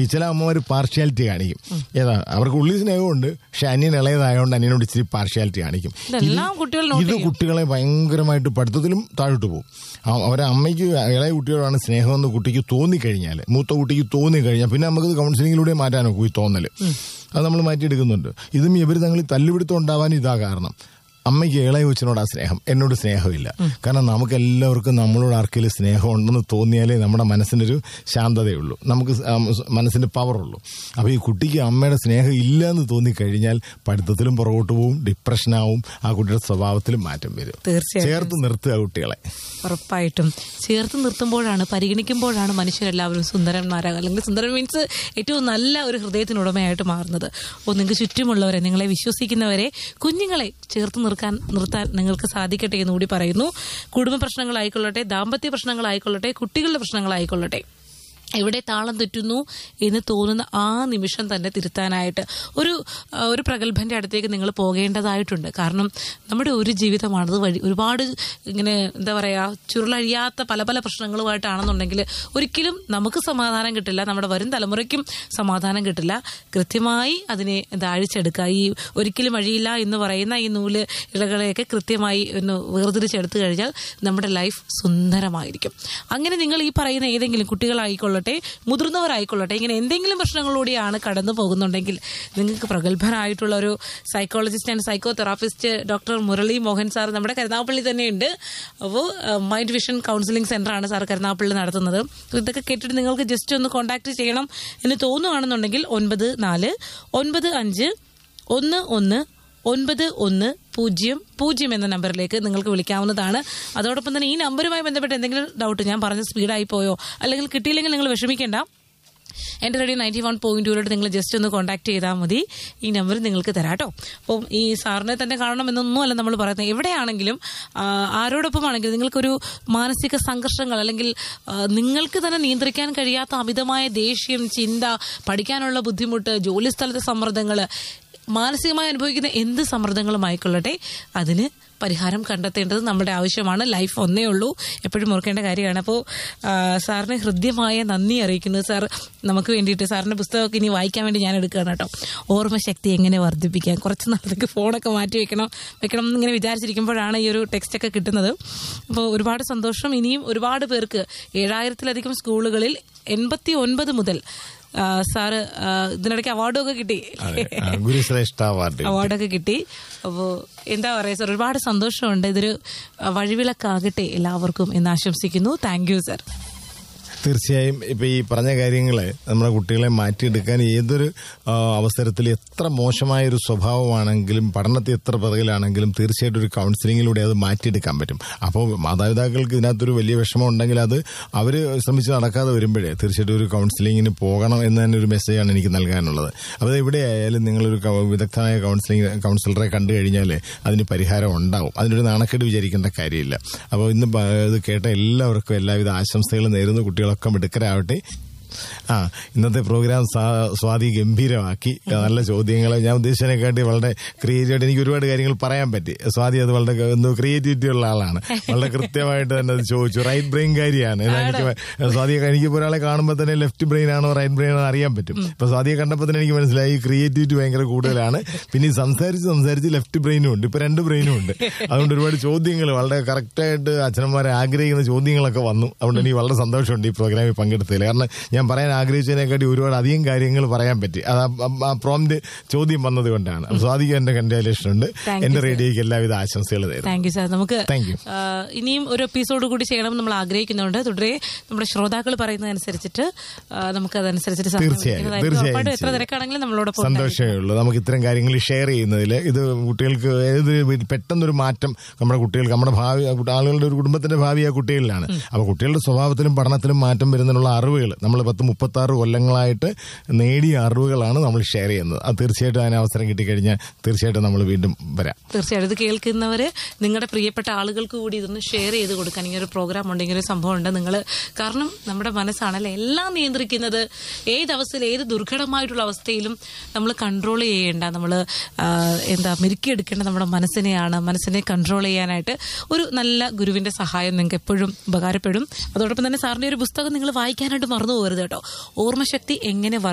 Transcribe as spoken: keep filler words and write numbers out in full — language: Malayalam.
ഈ ചില അമ്മമാർ പാർഷ്യാലിറ്റി കാണിക്കും. ഏതാ അവർക്ക് ഉള്ളിൽ സ്നേഹമുണ്ട്, പക്ഷെ അനിയൻ ഇളയതായതുകൊണ്ട് അനിയനോട് ഇച്ചിരി പാർഷ്യാലിറ്റി കാണിക്കും. ഇത് കുട്ടികളെ ഭയങ്കരമായിട്ട് പഠിത്തത്തിലും താഴോട്ട് പോകും. അവരെ അമ്മയ്ക്ക് ഇളയ കുട്ടികളാണ് സ്നേഹമെന്ന് കുട്ടിക്ക് തോന്നിക്കഴിഞ്ഞാൽ, മൂത്ത കുട്ടിക്ക് തോന്നിക്കഴിഞ്ഞാൽ പിന്നെ നമുക്ക് കൗൺസിലിങ്ങിലൂടെ മാറ്റാനോ പോയി തോന്നല്. അത് നമ്മൾ മാറ്റിയെടുക്കുന്നുണ്ട്. ഇതും ഇവർ തങ്ങളിൽ തല്ലുപിടുത്തം ഉണ്ടാവാൻ ഇതാ കാരണം. അമ്മയ്ക്ക് ഇളയ കൊച്ചിനോട് ആ സ്നേഹം, എന്നോട് സ്നേഹമില്ല. കാരണം നമുക്ക് എല്ലാവർക്കും നമ്മളോട് ആർക്കെങ്കിലും സ്നേഹം ഉണ്ടെന്ന് തോന്നിയാലേ നമ്മുടെ മനസ്സിനൊരു ശാന്തതയുള്ളൂ, നമുക്ക് മനസ്സിന്റെ പവറുള്ളൂ. അപ്പൊ ഈ കുട്ടിക്ക് അമ്മയുടെ സ്നേഹം ഇല്ല എന്ന് തോന്നിക്കഴിഞ്ഞാൽ പഠിത്തത്തിലും പുറകോട്ട് പോവും, ഡിപ്രഷനാവും, ആ കുട്ടിയുടെ സ്വഭാവത്തിലും മാറ്റം വരും. തീർച്ചയായും ചേർത്ത് നിർത്തുക കുട്ടികളെ. ഉറപ്പായിട്ടും ചേർത്ത് നിർത്തുമ്പോഴാണ്, പരിഗണിക്കുമ്പോഴാണ് മനുഷ്യരെല്ലാവരും സുന്ദരന്മാരാകുക, അല്ലെങ്കിൽ സുന്ദരൻ മീൻസ് ഏറ്റവും നല്ല ഒരു ഹൃദയത്തിനുടമയായിട്ട് മാറുന്നത്. ഓ, നിങ്ങൾക്ക് ചുറ്റുമുള്ളവരെ, നിങ്ങളെ വിശ്വസിക്കുന്നവരെ, കുഞ്ഞുങ്ങളെ ചേർത്ത് നിർത്താൻ നിർത്താൻ നിങ്ങൾക്ക് സാധിക്കട്ടെ എന്ന് കൂടി പറയുന്നു. കുടുംബ പ്രശ്നങ്ങളായിക്കൊള്ളട്ടെ, ദാമ്പത്യ പ്രശ്നങ്ങളായിക്കൊള്ളട്ടെ, കുട്ടികളുടെ പ്രശ്നങ്ങളായിക്കൊള്ളട്ടെ, എവിടെ താളം തെറ്റുന്നു എന്ന് തോന്നുന്ന ആ നിമിഷം തന്നെ തിരുത്താനായിട്ട് ഒരു ഒരു പ്രഗത്ഭന്റെ അടുത്തേക്ക് നിങ്ങൾ പോകേണ്ടതായിട്ടുണ്ട്. കാരണം നമ്മുടെ ഒരു ജീവിതമാണത്. വഴി ഒരുപാട് ഇങ്ങനെ എന്താ പറയുക, ചുരുളഴിയാത്ത പല പല പ്രശ്നങ്ങളുമായിട്ടാണെന്നുണ്ടെങ്കിൽ ഒരിക്കലും നമുക്ക് സമാധാനം കിട്ടില്ല, നമ്മുടെ വരും തലമുറയ്ക്കും സമാധാനം കിട്ടില്ല. കൃത്യമായി അതിനെ എന്താ അഴിച്ചെടുക്കുക. ഈ ഒരിക്കലും അഴിയില്ല എന്ന് പറയുന്ന ഈ നൂല് ഇഴകളെയൊക്കെ കൃത്യമായി ഒന്ന് വേർതിരിച്ചെടുത്തു കഴിഞ്ഞാൽ നമ്മുടെ ലൈഫ് സുന്ദരമായിരിക്കും. അങ്ങനെ നിങ്ങൾ ഈ പറയുന്ന ഏതെങ്കിലും കുട്ടികളായിക്കൊള്ളട്ടെ, മുതിർന്നവരായിക്കൊള്ളട്ടെ, ഇങ്ങനെ എന്തെങ്കിലും പ്രശ്നങ്ങളിലൂടെയാണ് കടന്നു പോകുന്നുണ്ടെങ്കിൽ നിങ്ങൾക്ക് പ്രഗത്ഭനായിട്ടുള്ള ഒരു psychologist and psycho therapist doctor Murali Mohan sir നമ്മുടെ കരുനാഗപ്പള്ളി തന്നെയുണ്ട്. അപ്പോൾ mind vision counselling സെന്ററാണ് sir Karunagappally നടത്തുന്നത്. ഇതൊക്കെ കേട്ടിട്ട് നിങ്ങൾക്ക് ജസ്റ്റ് ഒന്ന് കോൺടാക്ട് ചെയ്യണം എന്ന് തോന്നുകയാണെന്നുണ്ടെങ്കിൽ ഒൻപത് നാല് ഒൻപത് അഞ്ച് ഒന്ന് ഒന്ന് ഒൻപത് ഒന്ന് പൂജ്യം പൂജ്യം എന്ന നമ്പറിലേക്ക് നിങ്ങൾക്ക് വിളിക്കാവുന്നതാണ്. അതോടൊപ്പം തന്നെ ഈ നമ്പറുമായി ബന്ധപ്പെട്ട് എന്തെങ്കിലും ഡൗട്ട്, ഞാൻ പറഞ്ഞ സ്പീഡായി പോയോ അല്ലെങ്കിൽ കിട്ടിയില്ലെങ്കിൽ നിങ്ങൾ വിഷമിക്കേണ്ട. എൻ്റെ റേഡിയോ നയൻറ്റി വൺ പോയിന്റ് ടൂലോട്ട് നിങ്ങൾ ജസ്റ്റ് ഒന്ന് കോൺടാക്ട് ചെയ്താൽ മതി. ഈ നമ്പർ നിങ്ങൾക്ക് തരാം കേട്ടോ. അപ്പം ഈ സാറിനെ തന്നെ കാണണം എന്നൊന്നുമല്ല നമ്മൾ പറയുന്നത്. എവിടെയാണെങ്കിലും ആരോടൊപ്പമാണെങ്കിലും നിങ്ങൾക്കൊരു മാനസിക സംഘർഷങ്ങൾ അല്ലെങ്കിൽ നിങ്ങൾക്ക് തന്നെ നിയന്ത്രിക്കാൻ കഴിയാത്ത അമിതമായ ദേഷ്യം, ചിന്ത, പഠിക്കാനുള്ള ബുദ്ധിമുട്ട്, ജോലിസ്ഥലത്തെ സമ്മർദ്ദങ്ങൾ, മാനസികമായി അനുഭവിക്കുന്ന എന്ത് സമ്മർദ്ദങ്ങളുമായിക്കൊള്ളട്ടെ, അതിന് പരിഹാരം കണ്ടെത്തേണ്ടത് നമ്മുടെ ആവശ്യമാണ്. ലൈഫ് ഒന്നേ ഉള്ളൂ, എപ്പോഴും ഓർക്കേണ്ട കാര്യമാണ്. അപ്പോൾ സാറിന് ഹൃദ്യമായ നന്ദി അറിയിക്കുന്നത്. സാർ നമുക്ക് വേണ്ടിയിട്ട് സാറിൻ്റെ പുസ്തകമൊക്കെ ഇനി വായിക്കാൻ വേണ്ടി ഞാൻ എടുക്കുകയാണ് കേട്ടോ. ഓർമ്മശക്തി എങ്ങനെ വർദ്ധിപ്പിക്കാം, കുറച്ച് നാളത്തേക്ക് ഫോണൊക്കെ മാറ്റി വെക്കണം വെക്കണം എന്നിങ്ങനെ വിചാരിച്ചിരിക്കുമ്പോഴാണ് ഈ ഒരു ടെക്സ്റ്റൊക്കെ കിട്ടുന്നത്. അപ്പോൾ ഒരുപാട് സന്തോഷം. ഇനിയും ഒരുപാട് പേർക്ക്, ഏഴായിരത്തിലധികം സ്കൂളുകളിൽ എൺപത്തി ഒൻപത് മുതൽ സാറ് ഇതിനിടയ്ക്ക് അവാർഡൊക്കെ കിട്ടി, ഗുരുശ്രേഷ്ഠ അവാർഡ് അവാർഡൊക്കെ കിട്ടി. അപ്പോൾ എന്താ പറയുക സാർ, ഒരുപാട് സന്തോഷമുണ്ട്. ഇതൊരു വഴിവിളക്കാകട്ടെ എല്ലാവർക്കും എന്ന് ആശംസിക്കുന്നു. Thank you sir. തീർച്ചയായും ഇപ്പൊ ഈ പറഞ്ഞ കാര്യങ്ങള് നമ്മുടെ കുട്ടികളെ മാറ്റിയെടുക്കാൻ ഏതൊരു അവസരത്തിൽ എത്ര മോശമായൊരു സ്വഭാവമാണെങ്കിലും പഠനത്തിൽ എത്ര പിറകിലാണെങ്കിലും തീർച്ചയായിട്ടും ഒരു കൗൺസിലിങ്ങിലൂടെ അത് മാറ്റിയെടുക്കാൻ പറ്റും. അപ്പോൾ മാതാപിതാക്കൾക്ക് ഇതിനകത്തൊരു വലിയ വിഷമം ഉണ്ടെങ്കിൽ അത് അവര് ശ്രമിച്ച് നടക്കാതെ വരുമ്പോഴേ തീർച്ചയായിട്ടും ഒരു കൗൺസിലിങ്ങിന് പോകണം എന്ന് തന്നെ ഒരു മെസ്സേജാണ് എനിക്ക് നൽകാനുള്ളത്. അപ്പോൾ ഇവിടെ ആയാലും നിങ്ങളൊരു വിദഗ്ധമായ കൗൺസിലിംഗ് കൗൺസിലറെ കണ്ടു കഴിഞ്ഞാൽ അതിന് പരിഹാരം ഉണ്ടാവും. അതിനൊരു നാണക്കേട് വിചാരിക്കേണ്ട കാര്യമില്ല. അപ്പോൾ ഇന്ന് ഇത് കേട്ട എല്ലാവർക്കും എല്ലാവിധ ആശംസകളും നേരുന്നു. കുട്ടികൾ ഒക്കെ മിടുക്കരാവട്ടെ. ആ ഇന്നത്തെ പ്രോഗ്രാം സ്വാതി ഗംഭീരമാക്കി. നല്ല ചോദ്യങ്ങൾ, ഞാൻ ഉദ്ദേശിച്ചതിനെക്കാട്ടി വളരെ ക്രിയേറ്റീവായിട്ട് എനിക്ക് ഒരുപാട് കാര്യങ്ങൾ പറയാൻ പറ്റി. സ്വാതി അത് വളരെ എന്തോ ക്രിയേറ്റിവിറ്റി ഉള്ള ആളാണ്. വളരെ കൃത്യമായിട്ട് തന്നെ അത് ചോദിച്ചു. റൈറ്റ് ബ്രെയിൻ കാര്യമാണ്. എനിക്ക് സ്വാതിയെ എനിക്ക് ഒരാളെ കാണുമ്പോൾ തന്നെ ലെഫ്റ്റ് ബ്രെയിൻ ആണോ റൈറ്റ് ബ്രെയിൻ ആണോ അറിയാൻ പറ്റും. ഇപ്പൊ സ്വാതിയെ കണ്ടപ്പോൾ തന്നെ എനിക്ക് മനസ്സിലായി ക്രിയേറ്റിവിറ്റി ഭയങ്കര കൂടുതലാണ്. പിന്നെ ഈ സംസാരിച്ച് സംസാരിച്ച് ലെഫ്റ്റ് ബ്രെയിനും ഉണ്ട്, ഇപ്പൊ രണ്ട് ബ്രെയിനും ഉണ്ട്. അതുകൊണ്ട് ഒരുപാട് ചോദ്യങ്ങൾ വളരെ കറക്റ്റായിട്ട് അച്ഛനന്മാരെ ആഗ്രഹിക്കുന്ന ചോദ്യങ്ങളൊക്കെ വന്നു. അതുകൊണ്ട് എനിക്ക് വളരെ സന്തോഷമുണ്ട് ഈ പ്രോഗ്രാമിൽ പങ്കെടുത്തതിൽ. കാരണം ഞാൻ പറയാൻ ആഗ്രഹിച്ചതിനെക്കാട്ടി ഒരുപാട് അധികം കാര്യങ്ങൾ പറയാൻ പറ്റി. അത് ആ പ്രോംപ്റ്റ് ചോദ്യം വന്നത് കൊണ്ടാണ്. സ്വാതിക്ക് എന്റെ കൺഗ്രാജുലേഷൻ ഉണ്ട്. എന്റെ റേഡിയോയ്ക്ക് എല്ലാവിധ ആശംസകൾ തരുന്നു. Thank you sir. നമുക്ക് ഇനിയും ഒരു എപ്പിസോഡ് കൂടി ചെയ്യണം നമ്മൾ ആഗ്രഹിക്കുന്നുണ്ട്. തുടരെ നമ്മുടെ ശ്രോതാക്കൾ പറയുന്നതനുസരിച്ചിട്ട് നമുക്ക് അതനുസരിച്ചിട്ട് തീർച്ചയായും എത്ര തിരക്കാണെങ്കിലും നമ്മളോടൊപ്പം സന്തോഷമേ ഉള്ളൂ. നമുക്ക് ഇത്തരം കാര്യങ്ങൾ ഷെയർ ചെയ്യുന്നതിൽ ഇത് കുട്ടികൾക്ക് ഏത് പെട്ടെന്നൊരു മാറ്റം നമ്മുടെ കുട്ടികൾക്ക്, നമ്മുടെ ഭാവി ആളുകളുടെ ഒരു കുടുംബത്തിന്റെ ഭാവി ആ കുട്ടികളിലാണ്. അപ്പൊ കുട്ടികളുടെ സ്വഭാവത്തിലും പഠനത്തിലും മാറ്റം വരുന്നതിനുള്ള അറിവുകൾ നമ്മൾ പത്ത് മുപ്പത്തി ആറ് കൊല്ലങ്ങളായിട്ട് നേടിയ അറിവുകളാണ് നമ്മൾ ഷെയർ ചെയ്യുന്നത്. അത് തീർച്ചയായിട്ടും അതിന് അവസരം കിട്ടിക്കഴിഞ്ഞാൽ തീർച്ചയായിട്ടും നമ്മൾ വീണ്ടും വരാം. തീർച്ചയായിട്ടും ഇത് കേൾക്കുന്നവര് നിങ്ങളുടെ പ്രിയപ്പെട്ട ആളുകൾക്ക് കൂടി ഇതൊന്ന് ഷെയർ ചെയ്ത് കൊടുക്കാൻ. ഇങ്ങനെ ഒരു പ്രോഗ്രാം ഉണ്ട്, ഇങ്ങനെ ഒരു സംഭവം ഉണ്ട്. നിങ്ങൾ കാരണം നമ്മുടെ മനസ്സാണല്ലേ എല്ലാം നിയന്ത്രിക്കുന്നത്. ഏതവസ്ഥയിൽ ഏത് ദുർഘടമായിട്ടുള്ള അവസ്ഥയിലും നമ്മൾ കൺട്രോൾ ചെയ്യേണ്ട, നമ്മൾ എന്താ മെരുക്കിയെടുക്കേണ്ട നമ്മുടെ മനസ്സിനെയാണ്. മനസ്സിനെ കൺട്രോൾ ചെയ്യാനായിട്ട് ഒരു നല്ല ഗുരുവിന്റെ സഹായം നിങ്ങൾക്ക് എപ്പോഴും ഉപകാരപ്പെടും. അതോടൊപ്പം തന്നെ സാറിന്റെ ഒരു പുസ്തകം നിങ്ങൾ വായിക്കാനായിട്ട് മറന്നു പോകരുത് കേട്ടോ. ഓർമ്മശക്തി എങ്ങനെ